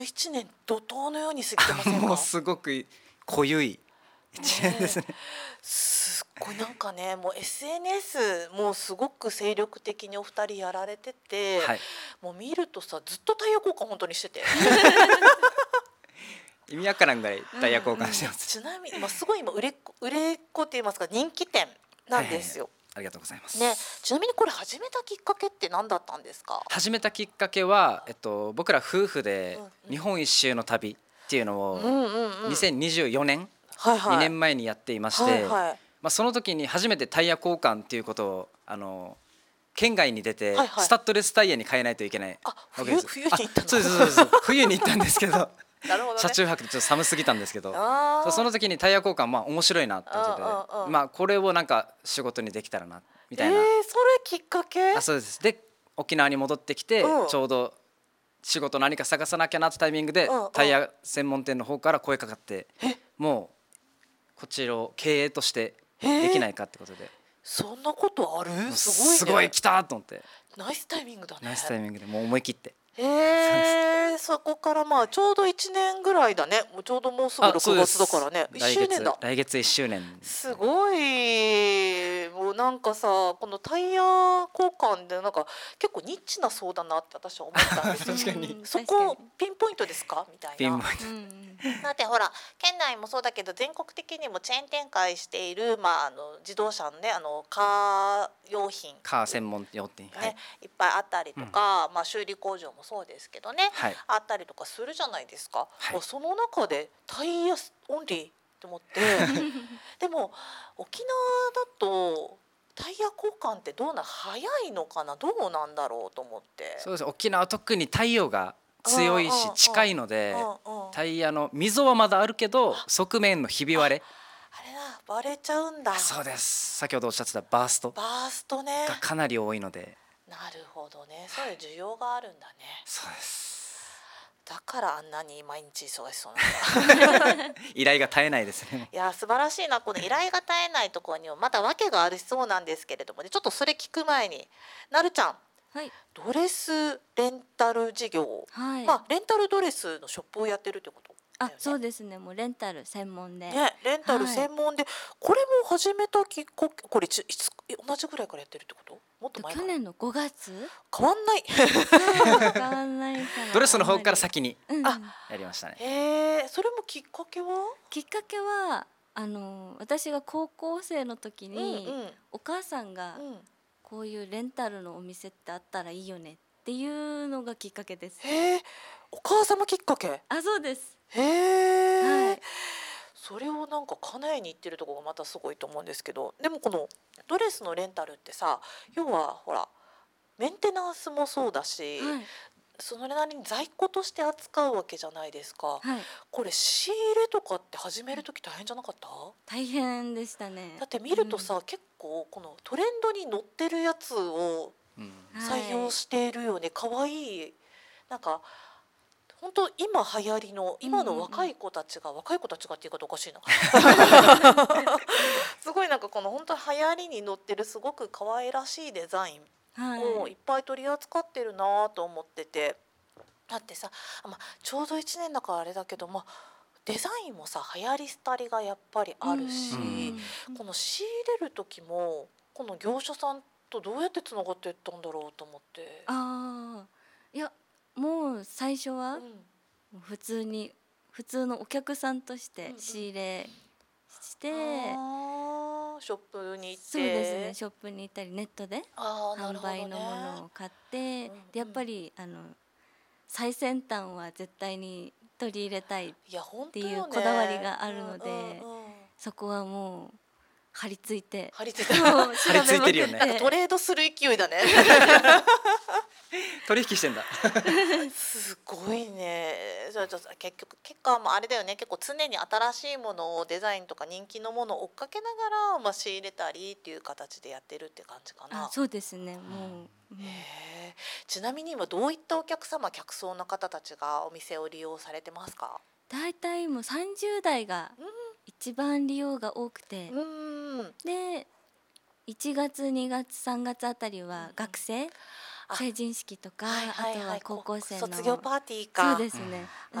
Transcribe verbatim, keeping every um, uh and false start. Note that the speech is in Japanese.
いちねん怒涛のように過ぎてませんか？ もうすごく濃ゆいいちねんですね。 すっごいなんかね、もう エスエヌエス もうすごく精力的にお二人やられてて、 はい、 もう見るとさ、ずっとタイヤ交換本当にしてて意味わからんぐらいタイヤ交換してます。 ちなみに、まあ、すごい今売れっ子売れっ子って言いますか人気店なんですよ。 ありがとうございます。 ね、ちなみにこれ始めたきっかけって何だったんですか？ 始めたきっかけは、えっと、僕ら夫婦でうんうん日本一周の旅っていうのをうんうんうんにせんにじゅうよねん、 はいはい、 にねんまえにやっていまして、 はいはいまあ、その時に初めてタイヤ交換っていうことをあの県外に出て、 はいはいスタッドレスタイヤに変えないといけないあ、 わけです。 冬冬に行ったの？ あそうですそうです冬に行ったんですけどなるほどね。 車中泊でちょっと寒すぎたんですけど、 あーその時にタイヤ交換まあ面白いなってことで、 うんうんうんまあ、これをなんか仕事にできたらなみたいな、 えー、それきっかけ？ あそうです。で沖縄に戻ってきて、 うんちょうど仕事何か探さなきゃなってタイミングで、 うんうんタイヤ専門店の方から声かかって、もうこちらを経営としてできないかってことで、 そんなことある？ もうすごいね。 すごい来たと思って、 ナイスタイミングだね。 ナイスタイミングでもう思い切って。 へえ、そこからまあちょうどいちねんぐらいだね。もうちょうどもうすぐあろくがつだからね。いっ来月しゅうねんだ。 来月いっしゅうねん。 すごい。もうなんかさ、このタイヤ交換でなんか結構ニッチなそうだなって私は思ったんですよ。 確かにそこピンポイントですかみたいな。 ピンポイント、 うんうんだってほら県内もそうだけど全国的にもチェーン展開している、まあ、あの自動車のねあのカー用品、 カー専門用店、 ねはいいっぱいあったりとか、まあ、修理工場もそうですけどね、 はいあったりとかするじゃないですか、 はいその中でタイヤオンリーと思ってでも沖縄だとタイヤ交換ってどうなん早いのかなどうなんだろうと思って。 そうです。沖縄特に太陽が強いし近いので、 うんうんタイヤの溝はまだあるけど側面のひび割れ、 あれだバレちゃうんだ。 そうです。先ほどおっしゃってたバーストバーストね。 がかなり多いので、 なるほどね。そういう需要があるんだね。 そうです。 だからあんなに毎日忙しそうなんだ。 依頼が絶えないですね。 いや素晴らしいな。この依頼が絶えないところにはまだ訳がありそうなんですけれどもね。ちょっとそれ聞く前になるちゃんはいドレスレンタル事業、 はい、 まあレンタルドレスのショップをやってるってことだよね。 あそうですね、もうレンタル専門で、 ね、レンタル専門で、これも始めたきっかけこれいついつ同じぐらいからやってるってこと？もっと前から去年のごがつ変わんない。 変わんないからドレスの方から先にうん、 あやりましたね。 へえ、それもきっかけは？ きっかけはあの私が高校生の時に、 うんうんお母さんがうんこういうレンタルのお店ってあったらいいよねっていうのがきっかけです。 へえ、お母様きっかけ。 あそうです。 へえ、 はいそれをなんか叶えに行ってるところがまたすごいと思うんですけど、でもこのドレスのレンタルってさ、要はほらメンテナンスもそうだし、 はいそれなりに在庫として扱うわけじゃないですか。 はいこれ仕入れとかって始める時大変じゃなかった？ 大変でしたね。 だって見るとさ、結構このトレンドに乗ってるやつをうん採用しているよね。可愛いなんか本当今流行りの今の若い子たちが、若い子たちがっていう言い方おかしいなすごいなんかこの本当流行りに乗ってるすごく可愛らしいデザインはいをいっぱい取り扱ってるなと思ってて、だってさ、まあ、ちょうどいちねんだからあれだけど、まあ、デザインもさ流行り廃りがやっぱりあるし、 うんこの仕入れる時もこの業者さんとどうやってつながっていったんだろうと思って。 ああいやもう最初はうんもう普通に普通のお客さんとしてうんうん仕入れして、 あーショップに行ってそうですね、ショップに行ったりネットであーなるほどね販売のものを買って、 うんうんでやっぱりあの最先端は絶対に取り入れたい、 いや本っていう当よねこだわりがあるのでうんうんうんそこはもう張り付いて張り付いてもう調べまくって張り付いてるよねなんかトレードする勢いだね取引してんだすごいね。じゃあじゃあ結局結果はまああれだよね。結構常に新しいものをデザインとか人気のものを追っかけながら、まあ、仕入れたりっていう形でやってるって感じかな。 あそうですねもう、うんへえ。ちなみに今どういったお客様客層の方たちがお店を利用されてますか？ だいたいもうさんじゅう代が一番利用が多くて、 うん。 でいちがつにがつさんがつあたりは学生あ成人式とか、 はいはいはいあとは高校生の卒業パーティーか。 そうですね、